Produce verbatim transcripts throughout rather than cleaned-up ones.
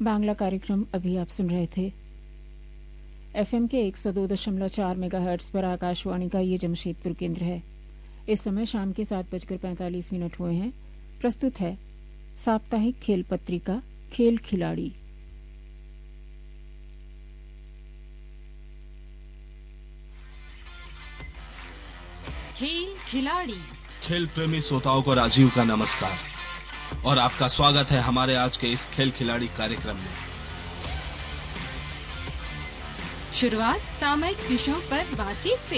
बांग्ला कार्यक्रम अभी आप सुन रहे थे। एफएम के एक सौ दो दशमलव चार मेगाहर्ट्ज पर आकाशवाणी का ये जमशेदपुर केंद्र है। इस समय शाम के सात बजकर पैंतालीस मिनट हुए हैं। प्रस्तुत है साप्ताहिक खेल पत्रिका खेल खिलाड़ी। खेल खिलाड़ी। खेल प्रेमी श्रोताओं को राजीव का नमस्कार और आपका स्वागत है हमारे आज के इस खेल खिलाड़ी कार्यक्रम में। शुरुआत सामयिक विषयों पर बातचीत से।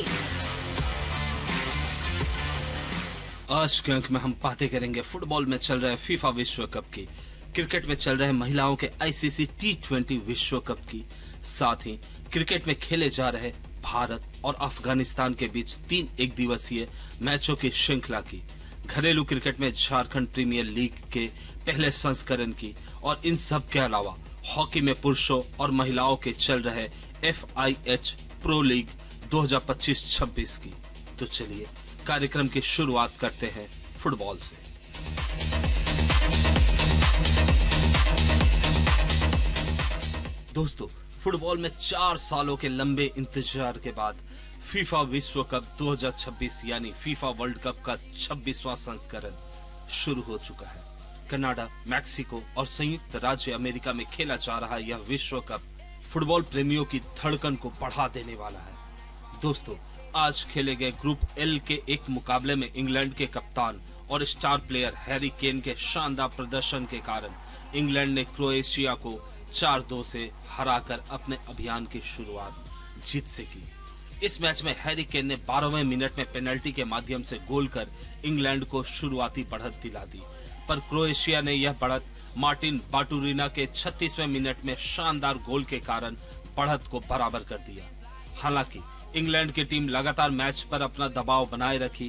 आज के अंक में हम बातें करेंगे फुटबॉल में चल रहे फीफा विश्व कप की, क्रिकेट में चल रहे महिलाओं के आईसीसी टी ट्वेंटी विश्व कप की, साथ ही क्रिकेट में खेले जा रहे भारत और अफगानिस्तान के बीच तीन एक दिवसीय मैचों की श्रृंखला की, घरेलू क्रिकेट में झारखंड प्रीमियर लीग के पहले संस्करण की और इन सब के अलावा हॉकी में पुरुषों और महिलाओं के चल रहे F I H pro league दो हज़ार पच्चीस छब्बीस की। तो चलिए कार्यक्रम की शुरुआत करते हैं फुटबॉल से। दोस्तों, फुटबॉल में चार सालों के लंबे इंतजार के बाद फीफा विश्व कप दो हज़ार छब्बीस यानी फीफा वर्ल्ड कप का छब्बीसवां संस्करण शुरू हो चुका है। कनाडा, मैक्सिको और संयुक्त राज्य अमेरिका में खेला जा रहा यह विश्व कप फुटबॉल प्रेमियों की धड़कन को बढ़ा देने वाला है। दोस्तों, आज खेले गए ग्रुप एल के एक मुकाबले में इंग्लैंड के कप्तान और स्टार प्लेयर हैरी केन के शानदार प्रदर्शन के कारण इंग्लैंड ने क्रोएशिया को चार दो से हराकर अपने अभियान की शुरुआत जीत से की। इस मैच में हैरी केन ने बारहवें मिनट में पेनल्टी के माध्यम से गोल कर इंग्लैंड को शुरुआती बढ़त दिला दी, पर क्रोएशिया ने यह बढ़त मार्टिन बाटुरिना के छत्तीसवें मिनट में शानदार गोल के कारण बढ़त को बराबर कर दिया। हालांकि इंग्लैंड की टीम लगातार मैच पर अपना दबाव बनाए रखी